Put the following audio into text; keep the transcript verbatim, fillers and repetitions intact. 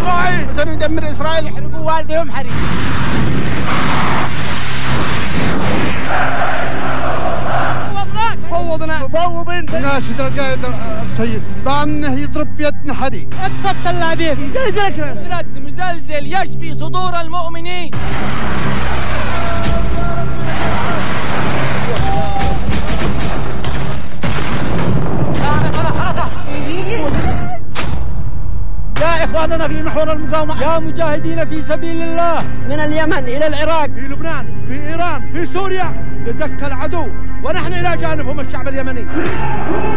إسرائيل، سندمر إسرائيل. يحرقوا والدهم حريق. فوضنا مفوضين. ناشد القائد السيد ضامنه يضرب بيدنا حديد. اقصد تل أبيب يزلزلك رد مزلزل يشفي صدور المؤمنين. يا إخواننا في محور المقاومة، يا مجاهدين في سبيل الله من اليمن إلى العراق، في لبنان، في إيران، في سوريا، لدك العدو ونحن إلى جانبهم الشعب اليمني.